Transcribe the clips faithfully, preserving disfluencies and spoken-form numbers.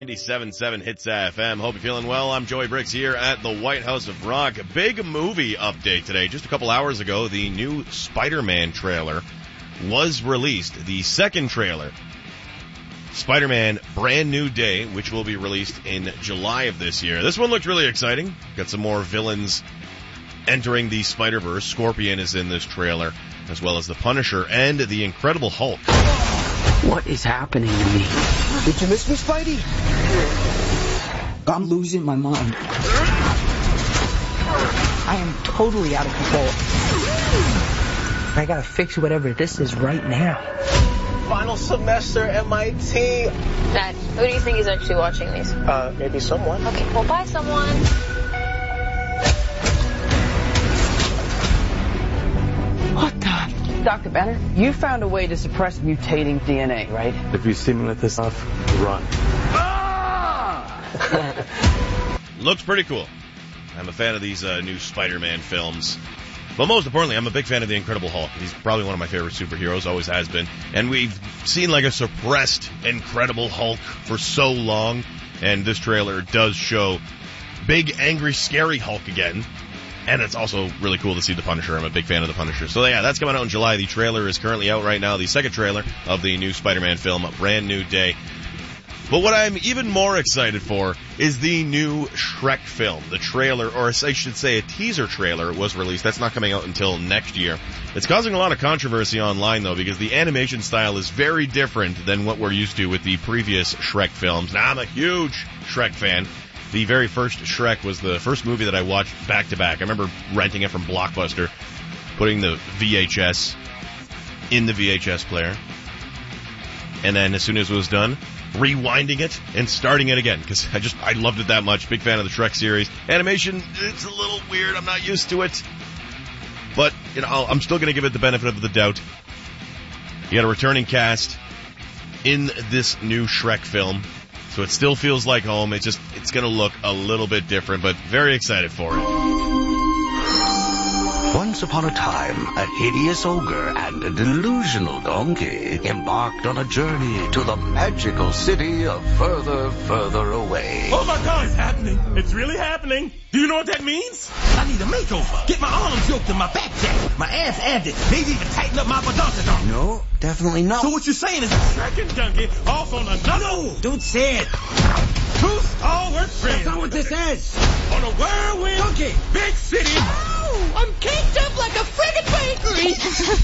ninety-seven point seven Hits F M. Hope you're feeling well. I'm Joey Bricks here at the White House of Rock. Big movie update today. Just a couple hours ago, the new Spider-Man trailer was released. The second trailer, Spider-Man Brand New Day, which will be released in July of this year. This one looked really exciting. Got some more villains entering the Spider-Verse. Scorpion is in this trailer, as well as the Punisher and the Incredible Hulk. What is happening to me? Did you miss me, Spidey? I'm losing my mind. I am totally out of control. I gotta fix whatever this is right now. Final semester M I T. Dad, who do you think is actually watching these? Uh, maybe someone. Okay, well, bye, someone. What the? Doctor Banner, you found a way to suppress mutating D N A, right? If you simulate this stuff, run. Looks pretty cool. I'm a fan of these uh, new Spider-Man films. But most importantly, I'm a big fan of the Incredible Hulk. He's probably one of my favorite superheroes, always has been. And we've seen like a suppressed Incredible Hulk for so long. And this trailer does show big, angry, scary Hulk again. And it's also really cool to see the Punisher. I'm a big fan of the Punisher. So yeah, that's coming out in July. The trailer is currently out right now. The second trailer of the new Spider-Man film, Brand New Day. But what I'm even more excited for is the new Shrek film. The trailer, or I should say a teaser trailer, was released. That's not coming out until next year. It's causing a lot of controversy online, though, because the animation style is very different than what we're used to with the previous Shrek films. Now, I'm a huge Shrek fan. The very first Shrek was the first movie that I watched back-to-back. I remember renting it from Blockbuster, putting the V H S in the V H S player, and then as soon as it was done, rewinding it and starting it again, because I just, I loved it that much. Big fan of the Shrek series. Animation, it's a little weird. I'm not used to it. But, you know, I'll, I'm still going to give it the benefit of the doubt. You got a returning cast in this new Shrek film. So it still feels like home. It's just, it's going to look a little bit different, but very excited for it. Once upon a time, a hideous ogre and a delusional donkey embarked on a journey to the magical city of Further, Further Away. Oh my God, it's happening. It's really happening. Do you know what that means? I need a makeover. Get my arms yoked and my back jacked, my ass added, maybe even tighten up my badontodon. No, definitely not. So what you're saying is Shrek and Donkey off on another... No, don't say it. Two stalwart friends. That's not what this is. On a whirlwind... Donkey. Big city... Oh, I'm caked up like a frigate bakery.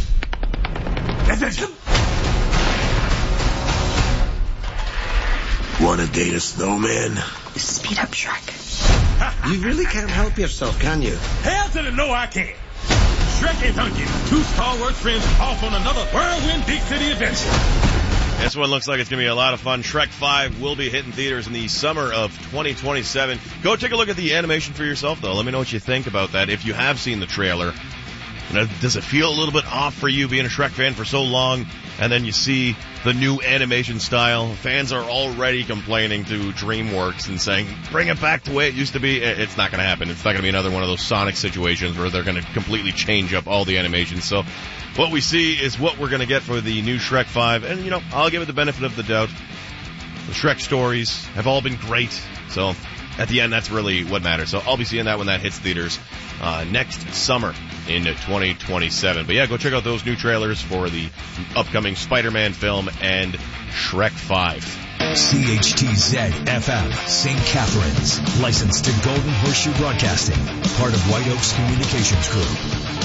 Wanna date a snowman? Speed up, Shrek. You really can't help yourself, can you? Hell to the no, I can't. Shrek and Donkey, two stalwart friends off on another whirlwind big city adventure. This one looks like it's going to be a lot of fun. Shrek five will be hitting theaters in the summer of twenty twenty-seven. Go take a look at the animation for yourself, though. Let me know what you think about that. If you have seen the trailer, you know, does it feel a little bit off for you being a Shrek fan for so long, and then you see the new animation style? Fans are already complaining to DreamWorks and saying, bring it back to the way it used to be. It's not going to happen. It's not going to be another one of those Sonic situations where they're going to completely change up all the animations. So what we see is what we're going to get for the new Shrek five. And, you know, I'll give it the benefit of the doubt. The Shrek stories have all been great. So at the end, that's really what matters. So I'll be seeing that when that hits theaters uh, next summer in twenty twenty-seven. But yeah, go check out those new trailers for the upcoming Spider-Man film and Shrek five. C H T Z F M, Saint Catharines. Licensed to Golden Horseshoe Broadcasting. Part of White Oaks Communications Group.